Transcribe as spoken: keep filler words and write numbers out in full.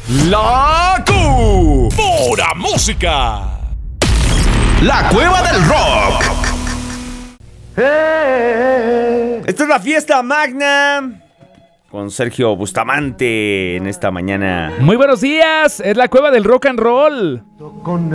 La Q. Pura música. La Cueva del Rock. Esta es la fiesta magna con Sergio Bustamante en esta mañana. Muy buenos días, es la Cueva del Rock and Roll.